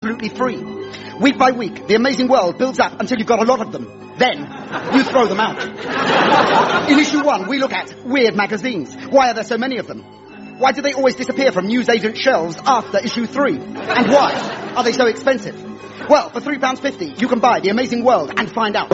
absolutely free. Week by week, the amazing world builds up until you've got a lot of them. Then, you throw them out. In issue 1, we look at weird magazines. Why are there so many of them? Why do they always disappear from newsagent shelves after issue 3? And why are they so expensive? Well, for £3.50, you can buy The Amazing World and find out.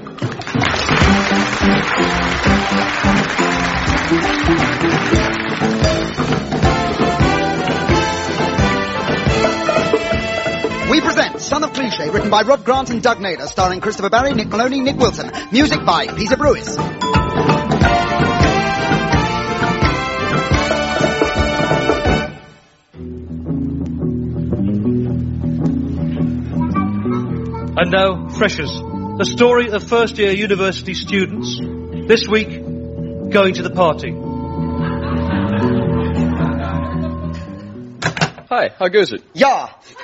We present Son of Cliché, written by Rob Grant and Doug Naylor, starring Christopher Barry, Nick Maloney, Nick Wilson. Music by Peter Brewis. And now, Freshers, the story of first-year university students, this week, going to the party. Hi, how goes it? Yeah.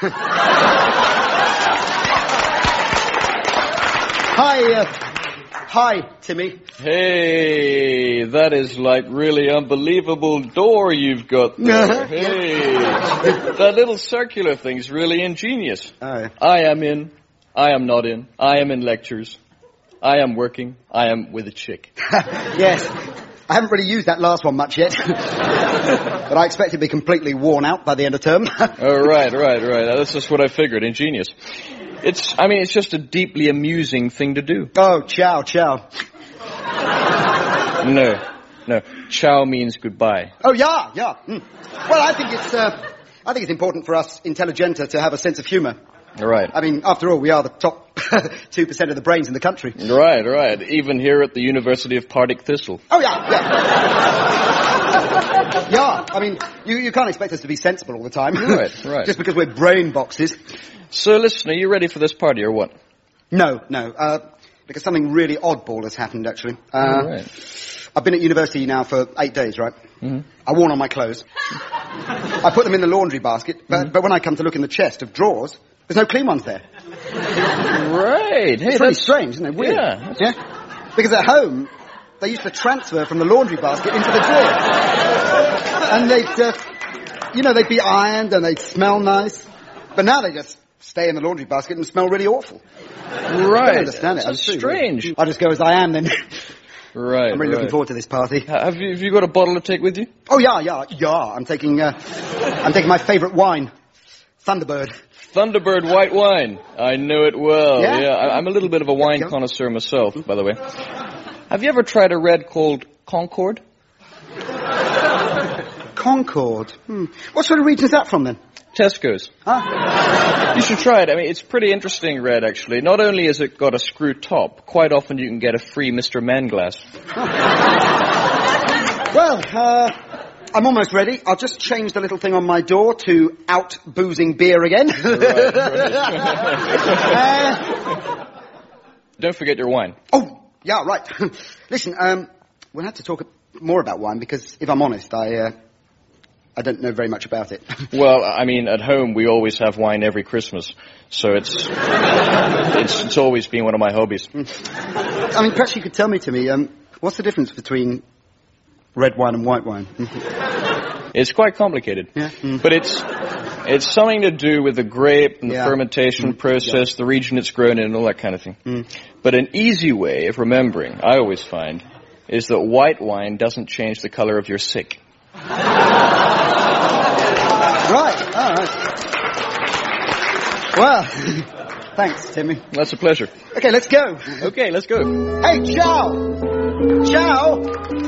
Hi, Timmy. Hey, that is like really unbelievable door you've got there. Hey, that little circular thing's really ingenious. Oh. I am in, I am not in, I am in lectures, I am working, I am with a chick. Yes. I haven't really used that last one much yet. But I expect it to be completely worn out by the end of term. Oh, right. That's just what I figured. Ingenious. It's just a deeply amusing thing to do. Oh, ciao. No. Ciao means goodbye. Oh, yeah. Mm. Well, I think it's important for us intelligenta to have a sense of humour. Right. I mean, after all, we are the top 2% of the brains in the country. Right. Even here at the University of Partick Thistle. Oh, yeah. Yeah, I mean, you can't expect us to be sensible all the time. Right. Just because we're brain boxes. So, listen, are you ready for this party or what? No. Because something really oddball has happened, actually. Right. I've been at university now for 8 days, right? Mm-hmm. I worn on my clothes. I put them in the laundry basket, but when I come to look in the chest of drawers, there's no clean ones there. Right. Hey, it's really strange, isn't it? Weird. Yeah. Because at home, they used to transfer from the laundry basket into the drawer. And they'd be ironed and they'd smell nice. But now they just stay in the laundry basket and smell really awful. Right. I don't understand it. That's strange. I'll just go as I am then. Right. I'm really looking forward to this party. Have you got a bottle to take with you? Oh, yeah. I'm taking my favourite wine. Thunderbird white wine. I know it well. Yeah? I'm a little bit of a wine connoisseur myself, by the way. Have you ever tried a red called Concord? Concord? What sort of region is that from, then? Tesco's. Huh? You should try it. I mean, it's pretty interesting red, actually. Not only has it got a screw top, quite often you can get a free Mr. Men glass. Well, I'm almost ready. I'll just change the little thing on my door to out-boozing beer again. Right. Don't forget your wine. Oh, yeah, right. Listen, we'll have to talk more about wine because, if I'm honest, I don't know very much about it. Well, I mean, at home we always have wine every Christmas, so it's always been one of my hobbies. I mean, perhaps you could tell me, what's the difference between red wine and white wine? It's quite complicated. Yeah. But it's something to do with the grape and the fermentation process, the region it's grown in, and all that kind of thing. But an easy way of remembering, I always find, is that white wine doesn't change the color of your sick. Right. All right. Well, thanks, Timmy. That's a pleasure. Okay, let's go. Okay, let's go. Hey, ciao! Ciao!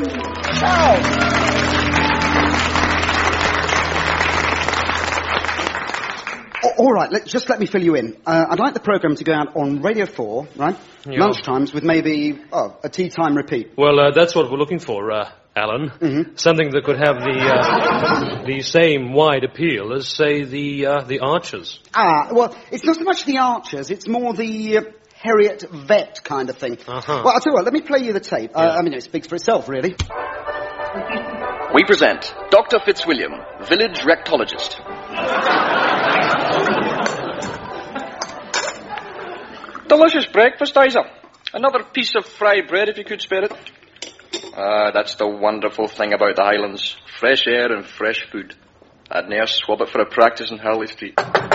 All right, just let me fill you in. I'd like the programme to go out on Radio 4, right? Yeah. Lunchtimes with maybe, a tea time repeat. Well, that's what we're looking for, Alan. Mm-hmm. Something that could have the same wide appeal as, say, the Archers. Well, it's not so much the Archers, it's more the Harriet Vet kind of thing. Uh-huh. Well, I'll tell you what, let me play you the tape. I mean, it speaks for itself, really. We present Dr. Fitzwilliam, village rectologist. Delicious breakfast, Isa. Another piece of fried bread, if you could spare it. That's the wonderful thing about the Highlands. Fresh air and fresh food. I'd ne'er swab it for a practice in Harley Street.